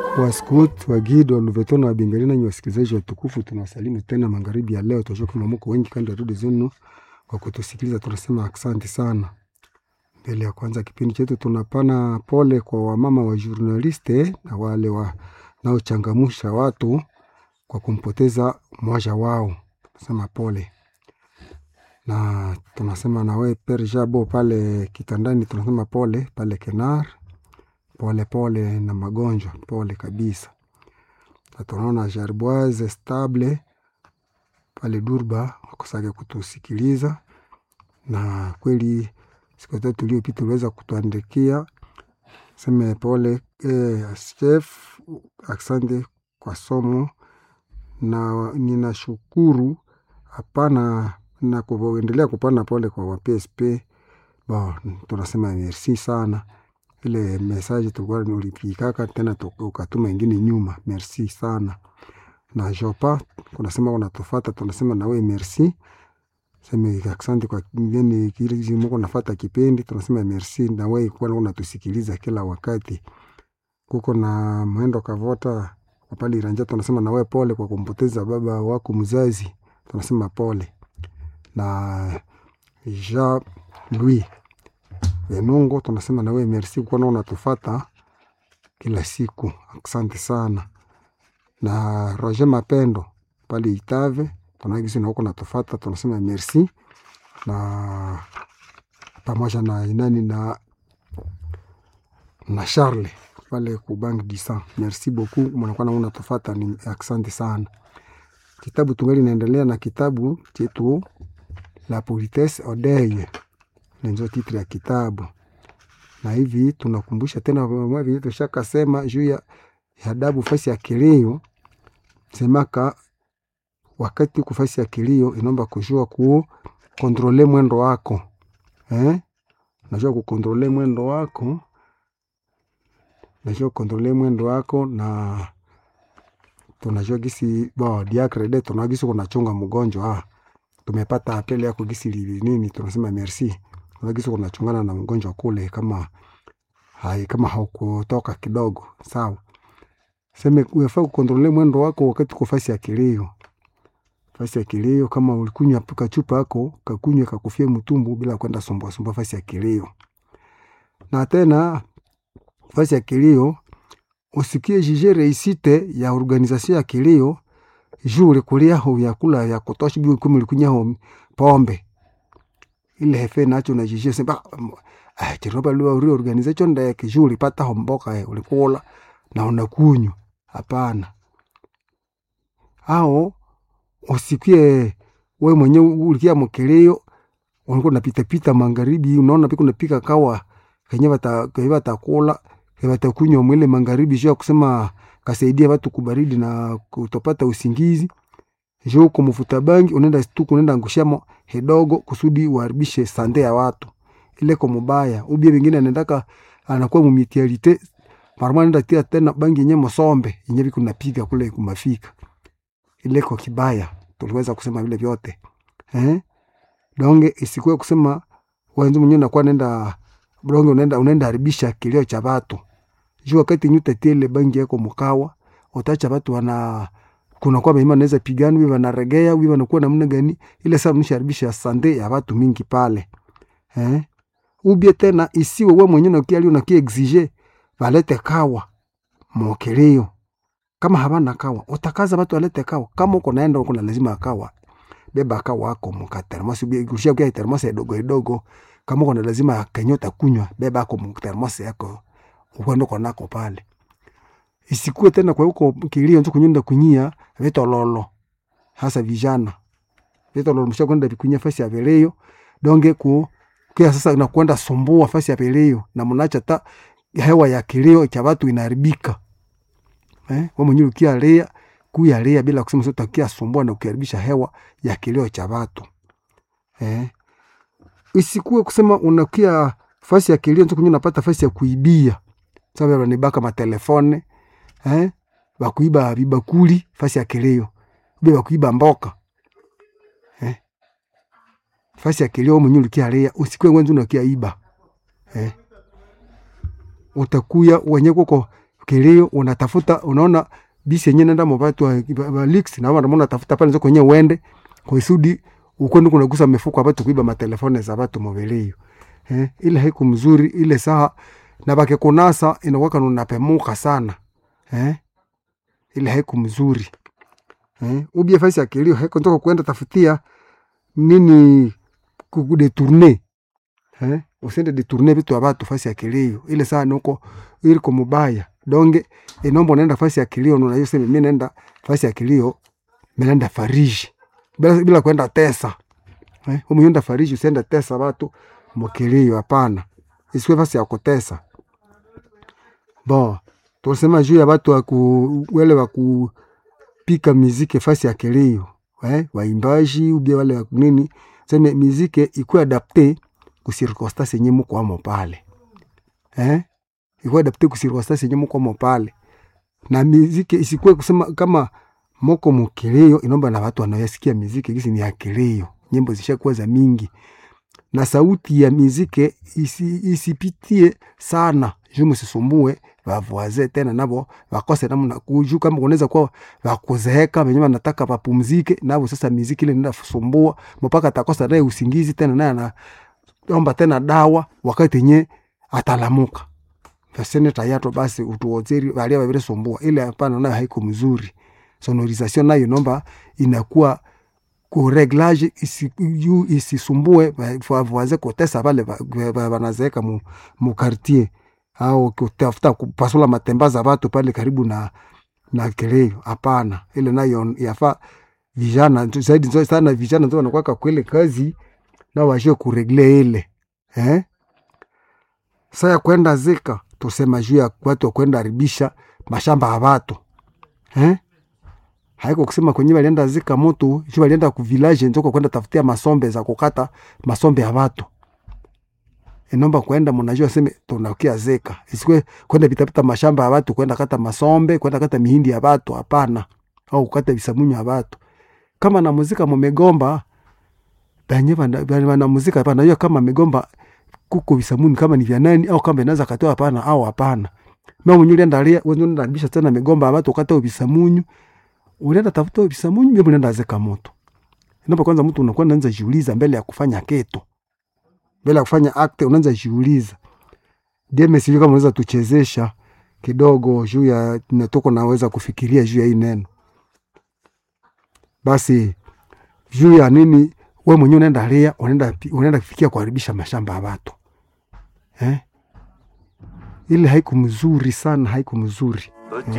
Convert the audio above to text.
Waskut, wagido, waluvetona, wabingalina, nyi wasikilizaji watukufu, tunawasalimu tena magharibi ya leo. Tunajua kuna mko wengi kando ya redio zenu kwa kutusikiliza, tunasema asante sana. Mbele ya kwanza kipindi chetu tunapana pole kwa wamama wa journaliste na wale wanaochangamsha watu kwa kumpoteza mmoja wao. Tunasema pole. Na tunasema na wewe Père Jabo pale kitandani, tunasema pole pale Kenar. Pole pole na magonjwa, pole kabisa. Na tunaona Jarboise Stable pale Durba wakusage kutusikiliza, na kweli siku tatu iliyopita tuliweza kutuandikia sema pole chef, asante kwa somo na ninashukuru hapana na kuendelea kupana pole kwa wa PSP. Tunasema merci sana. Ile message tulikuwa nilipikaka tena ukatuma ingine nyuma, merci sana. Na Jopa kunasema unatufuata, tunasema na wewe merci. Sema asante kwa ngeni kile mko nafuata kipindi, tunasema merci na wewe kwa unatusikiliza kila wakati. Kuko na Mwendo Kavota pale Iranja, tunasema na wewe pole kwa kumpoteza baba wako mzazi, tunasema pole. Na Jean Louis Enongo tunasema na wewe merci kwa unatufuata kila siku, asante sana. Na Roger Mapendo pale Itave tunagisi na huko natufuata, tunasema merci. Na pamoja na inani na Charles pale ku Bank du Sang, merci beaucoup mnakuwa na unatufuata, ni asante sana. Kitabu tungali naendelea na kitabu chetu La Politesse Odeye, ndio titre ya kitabu. Na hivi tunakumbusha tena mwa vile tushaka sema juu ya adabu fasi ya kilio. Semaka wakati kufasi ya kilio inaomba kujua kontrole mwendo wako. Najua kukontrole mwendo wako. Najua kontrole mwendo wako na tunajua gisi diakrede tunagisi kunachunga mgonjwa. Tumepata apeli yako gisi nini, tunasema merci. Tunagisi kunachungana na mgonjwa kule kama haukutoka kidogo, sawa. Sema unafaa kukontrole mwendo wako wakati kufasi ya kilio. Fasi ya kilio kama ulikunywa chupa yako, kakunywa kakufia mtumbu bila kwenda sumbua fasi ya kilio. Na tena fasi ya kilio usikie jije reisite ya organization ya kilio, juu ulikulia ho vyakula ya kutosha bio kama ulikunya ho pombe. Ile hefe nacho na jije sema chiroba lua reorganization da juu ulipata homboka ulikula na unakunywa. Hapana. Hao usikie wewe mwenyewe ulikia mkeleo, unakuwa unapita magharibi, unaona piko unapika kawa kenye watakula, watakunywa mwele magharibi, sio kusema kasaidia watu kubaridi na kutopata usingizi. Sio kumfuta bangi, unaenda ngushamo hedogo kusudi uharibishe sande ya watu. Ile kwa mubaya, ubie wengine anaendaka anakuwa mumitialite, marmani nenda tia tena bangi yenye mosombe, yenye biko napiga kule kumafika. Ile kwa kibaya, tuliweza kusema vile vyote. Donge isikuwe kusema wanzu mwenyewe nakuwa nenda donge unaenda haribisha kilio cha watu. Juu wakati nyuta tele bangi yako mkawa, utacha watu kuna kwa mema naweza pigana, wewe wanaregea, wewe wanakuwa namna gani, ile saa msharibisha sande ya watu mingi pale. Ubie tena isiwe wewe mwenyewe unakia leo unakia exige walete kawa mokeleo. Kama habana kawa, utakaza watu walete kawa. Kama uko naenda uko na lazima kawa, beba kawa yako mkatermosi, ukishia kwa termosi dogo. Kama uko na lazima kenyota kunywa, beba yako mkatermosi yako. Ukwenda uko nako pale. Isikuwe tena kwa huko kilio nzo kunyenda kunyia veto lolo. Hasa vijana. Veto lolo mshakwenda vikunyia fasi ya veleo. Donge kia sasa unakwenda sumbua fasi ya veleo na mnacha ta hewa ya kilio cha watu inaharibika. Wewe mwenyewe ukialea kuyalea bila kusema sio takia sumbua na ukiharibisha hewa ya kilio cha watu. Isikuwe kusema unakia fasi ya kilio nzo kunyia unapata fasi ya kuibia. Sababu wanibaka matelefone, wakuiba vibakuli fasi ya kilio. Bila kuiba mboka. Fasi ya kilio mwenyewe ukialea usikuwe wenzu unakia iba. Utakuya wenye kuko mkeleo unatafuta, unaona bisi yenyewe nenda mobatu wa leaks na wao unatafuta pale nzoko yenyewe uende kwa isudi ukwenda kunagusa mifuko watu kuiba matelefone za watu moveleo. Ile haiku mzuri ile saa na bake kunasa inakuwa unapemuka sana. Ile haiku mzuri. Ubie fasi ya kilio haiko nzoko kuenda tafutia nini kudetourner. Usende detourner vitu wa watu fasi ya kilio. Ile saa nuko iliko mubaya. Donge inombo nenda fasi ya kilio na yose mimi nenda fasi ya kilio nenda fariji. Bila kwenda tesa. Umuyenda fariji usenda tesa watu mkilio hapana. Isiwe fasi ya kutesa. Bon, tunasema juu ya watu wale wa kupika muziki fasi ya kilio. Waimbaji ubia wale wa nini? Sema muziki ikuwe adapte ku circonstance yenyewe mko amo pale. Ikuwe adapte ku circonstance yenyewe mko amo pale. Na muziki isikuwe kusema kama moko mkilio inomba na watu wanayasikia muziki kisi ni ya kilio. Nyimbo zishakuwa za mingi. Na sauti ya muziki isipitie sana. Juu msisumbue wavoaze tena nabo wakose namna kujua kama unaweza kuwa wakuzeeka wenyewe wanataka wapumzike nabo sasa muziki ile inaenda kusumbua mpaka atakosa naye usingizi tena naye anaomba tena dawa wakati yenyewe atalamuka. Fasene tayato basi utuozeri wale wabire sumbua ile hapana nayo haiko mzuri. Sonorisation nayo nomba inakuwa ku reglage isisumbue wavoaze kutesa wale wanazeeka mu quartier au kutafuta kupasula matembaza watu pale karibu na kileo hapana. Ile nayo yafaa vijana zaidi sana vijana ndio wanakuwa kweli kazi na wajue kuregle ile. Sasa kwenda zika tusema juu ya watu kwenda haribisha mashamba ya watu. Haiko kusema kwenye walienda zika mtu, juu walienda ku village njoko kwenda tafutia masombe za kukata masombe ya watu. Inomba kwenda mnajua sema tunakia zeka. Isikwe kwenda bitapita mashamba ya watu kwenda kata masombe, kwenda kata mihindi ya watu hapana. Au kukata visamunyu ya watu. Kama na muzika mmegomba bana muzika hapana. Hiyo kama mmegomba kuko visamunyu kama ni vya nani au kama inaweza katoa hapana au hapana. Mimi mwenyewe ndalia wewe ndio ndabisha tena mmegomba ya watu kata visamunyu. Unaenda tafuta visamunyu mimi unaenda zeka moto. Inapo kwanza mtu unakuwa anaanza jiuliza mbele ya kufanya kitu. Mbele ya kufanya act unaanza jiuliza. Deme sijui kama unaweza tuchezesha kidogo juu ya natoko naweza kufikiria juu ya hii neno. Basi juu ya nini wewe mwenyewe unaenda lia unaenda kufikia kuharibisha mashamba ya watu. Ile haiku mzuri sana, haiku mzuri.